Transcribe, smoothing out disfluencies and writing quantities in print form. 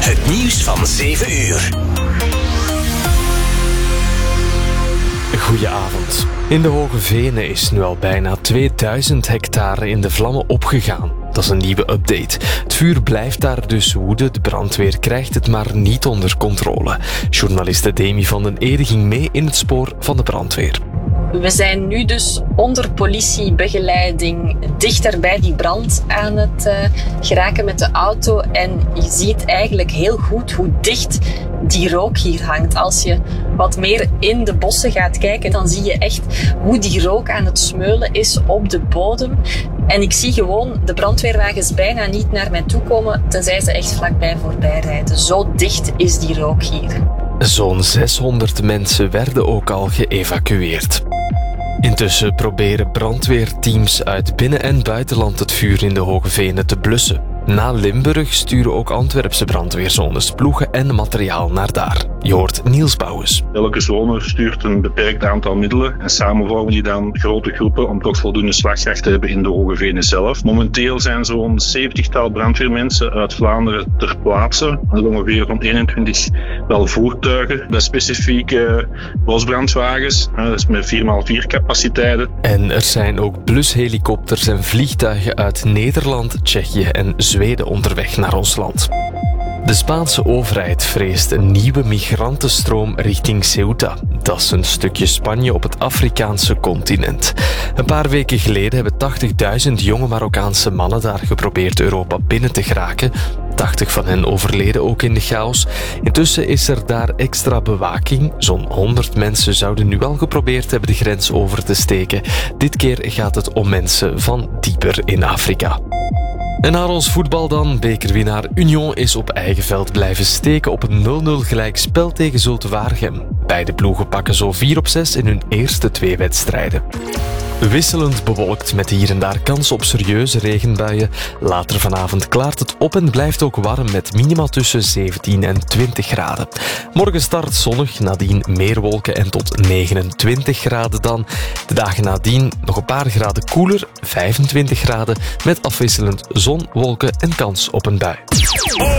Het nieuws van 7 uur. Goedenavond. In de Hoge Venen is nu al bijna 2000 hectare in de vlammen opgegaan. Dat is een nieuwe update. Het vuur blijft daar dus woeden. De brandweer krijgt het maar niet onder controle. Journaliste Demi van den Ede ging mee in het spoor van de brandweer. We zijn nu dus onder politiebegeleiding dichter bij die brand aan het geraken met de auto. En je ziet eigenlijk heel goed hoe dicht die rook hier hangt. Als je wat meer in de bossen gaat kijken, dan zie je echt hoe die rook aan het smeulen is op de bodem. En ik zie gewoon de brandweerwagens bijna niet naar mij toe komen, tenzij ze echt vlakbij voorbij rijden. Zo dicht is die rook hier. Zo'n 600 mensen werden ook al geëvacueerd. Intussen proberen brandweerteams uit binnen- en buitenland het vuur in de Hoge Venen te blussen. Na Limburg sturen ook Antwerpse brandweerzones ploegen en materiaal naar daar. Je hoort Niels Bouwens. Elke zone stuurt een beperkt aantal middelen en samen vormen die dan grote groepen om toch voldoende slagkracht te hebben in de Hoge Venen zelf. Momenteel zijn zo'n 70-tal brandweermensen uit Vlaanderen ter plaatse. Er zijn ongeveer rond 21 wel voertuigen bij specifieke bosbrandwagens. Dat is met 4x4 capaciteiten. En er zijn ook blushelikopters en vliegtuigen uit Nederland, Tsjechië en Zweden onderweg naar ons land. De Spaanse overheid vreest een nieuwe migrantenstroom richting Ceuta. Dat is een stukje Spanje op het Afrikaanse continent. Een paar weken geleden hebben 80.000 jonge Marokkaanse mannen daar geprobeerd Europa binnen te geraken. 80 van hen overleden ook in de chaos. Intussen is er daar extra bewaking. Zo'n 100 mensen zouden nu al geprobeerd hebben de grens over te steken. Dit keer gaat het om mensen van dieper in Afrika. En naar ons voetbal dan. Bekerwinnaar Union is op eigen veld blijven steken op een 0-0 gelijkspel tegen Zulte Waregem. Beide ploegen pakken zo 4 op 6 in hun eerste 2 wedstrijden. Wisselend bewolkt met hier en daar kans op serieuze regenbuien. Later vanavond klaart het op en blijft ook warm met minima tussen 17 en 20 graden. Morgen start zonnig, nadien meer wolken en tot 29 graden dan. De dagen nadien nog een paar graden koeler, 25 graden met afwisselend zon, wolken en kans op een bui.